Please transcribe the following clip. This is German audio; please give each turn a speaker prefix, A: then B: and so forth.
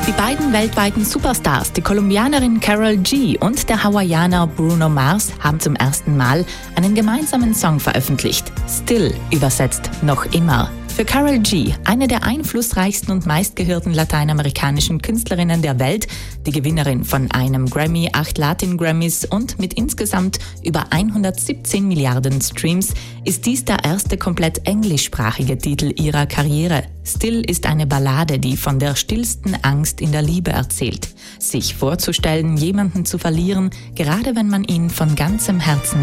A: Die beiden weltweiten Superstars, die Kolumbianerin Karol G und der Hawaiianer Bruno Mars, haben zum ersten Mal einen gemeinsamen Song veröffentlicht. Still übersetzt noch immer. Für Karol G, eine der einflussreichsten und meistgehörten lateinamerikanischen Künstlerinnen der Welt, die Gewinnerin von einem Grammy, 8 Latin-Grammys und mit insgesamt über 117 Milliarden Streams, ist dies der erste komplett englischsprachige Titel ihrer Karriere. Still ist eine Ballade, die von der stillsten Angst in der Liebe erzählt. Sich vorzustellen, jemanden zu verlieren, gerade wenn man ihn von ganzem Herzen